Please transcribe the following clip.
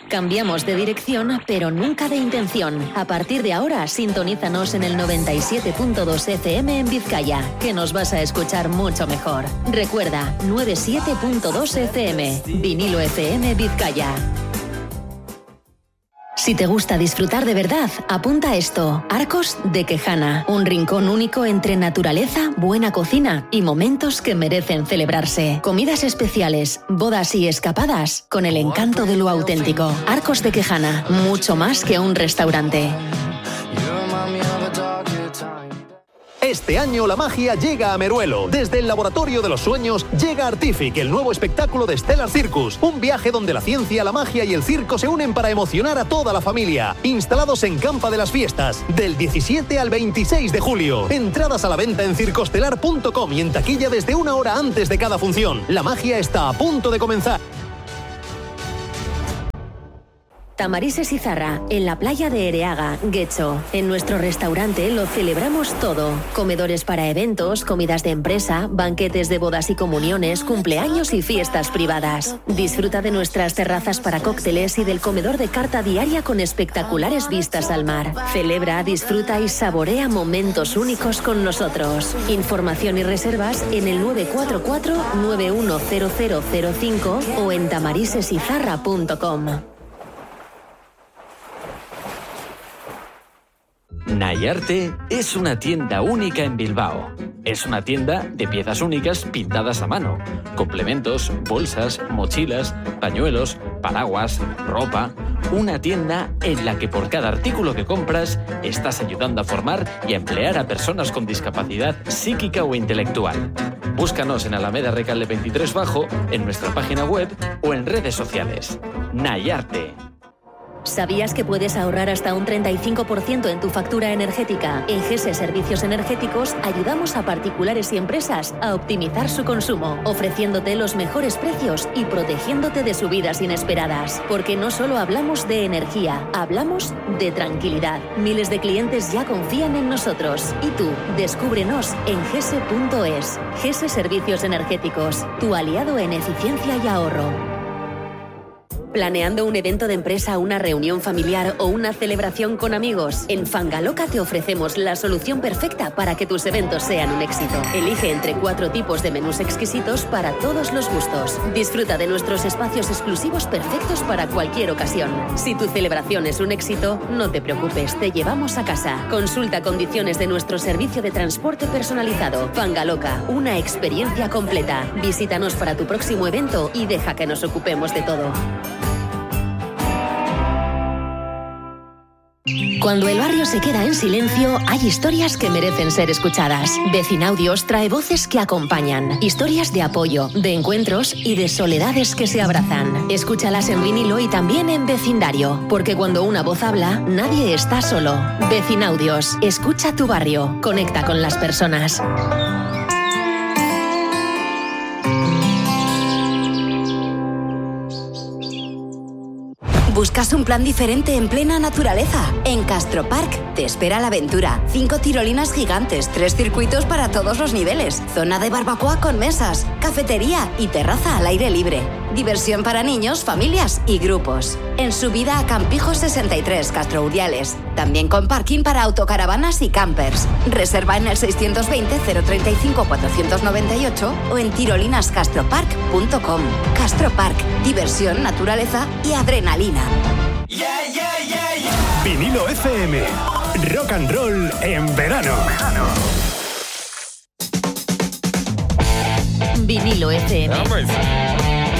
Cambiamos de dirección, pero nunca de intención. A partir de ahora, sintonízanos en el 97.2 FM en Vizcaya, que nos vas a escuchar mucho mejor. Recuerda, 97.2 FM, Vinilo FM Vizcaya. Si te gusta disfrutar de verdad, apunta esto. Arcos de Quejana, un rincón único entre naturaleza, buena cocina y momentos que merecen celebrarse. Comidas especiales, bodas y escapadas con el encanto de lo auténtico. Arcos de Quejana, mucho más que un restaurante. Este año la magia llega a Meruelo. Desde el Laboratorio de los Sueños llega Artific, el nuevo espectáculo de Stellar Circus. Un viaje donde la ciencia, la magia y el circo se unen para emocionar a toda la familia. Instalados en Campa de las Fiestas, del 17 al 26 de julio. Entradas a la venta en circostelar.com y en taquilla desde 1 hora antes de cada función. La magia está a punto de comenzar. Tamarises y Zarra, en la playa de Ereaga, Guecho. En nuestro restaurante lo celebramos todo. Comedores para eventos, comidas de empresa, banquetes de bodas y comuniones, cumpleaños y fiestas privadas. Disfruta de nuestras terrazas para cócteles y del comedor de carta diaria con espectaculares vistas al mar. Celebra, disfruta y saborea momentos únicos con nosotros. Información y reservas en el 944-910005 o en tamarisesizarra.com. Nayarte es una tienda única en Bilbao. Es una tienda de piezas únicas pintadas a mano. Complementos, bolsas, mochilas, pañuelos, paraguas, ropa. Una tienda en la que por cada artículo que compras estás ayudando a formar y a emplear a personas con discapacidad psíquica o intelectual. Búscanos en Alameda Recalde 23 Bajo, en nuestra página web o en redes sociales. Nayarte. ¿Sabías que puedes ahorrar hasta un 35% en tu factura energética? En GESE Servicios Energéticos ayudamos a particulares y empresas a optimizar su consumo, ofreciéndote los mejores precios y protegiéndote de subidas inesperadas. Porque no solo hablamos de energía, hablamos de tranquilidad. Miles de clientes ya confían en nosotros. Y tú, descúbrenos en gese.es. GESE Servicios Energéticos, tu aliado en eficiencia y ahorro. ¿Planeando un evento de empresa, una reunión familiar o una celebración con amigos? En Fangaloca te ofrecemos la solución perfecta para que tus eventos sean un éxito. Elige entre 4 tipos de menús exquisitos para todos los gustos. Disfruta de nuestros espacios exclusivos perfectos para cualquier ocasión. Si tu celebración es un éxito, no te preocupes, te llevamos a casa. Consulta condiciones de nuestro servicio de transporte personalizado. Fangaloca, una experiencia completa. Visítanos para tu próximo evento y deja que nos ocupemos de todo. Cuando el barrio se queda en silencio, hay historias que merecen ser escuchadas. Vecinaudios trae voces que acompañan. Historias de apoyo, de encuentros y de soledades que se abrazan. Escúchalas en vinilo y también en vecindario. Porque cuando una voz habla, nadie está solo. Vecinaudios. Escucha tu barrio. Conecta con las personas. ¿Buscas un plan diferente en plena naturaleza? En Castropark te espera la aventura. 5 tirolinas gigantes, 3 circuitos para todos los niveles, zona de barbacoa con mesas, cafetería y terraza al aire libre. Diversión para niños, familias y grupos. En subida a Campijo 63, Castro Urdiales. También con parking para autocaravanas y campers. Reserva en el 620-035-498 o en tirolinascastropark.com. Castropark, diversión, naturaleza y adrenalina. Vinilo FM, rock and roll en verano. Vinilo FM.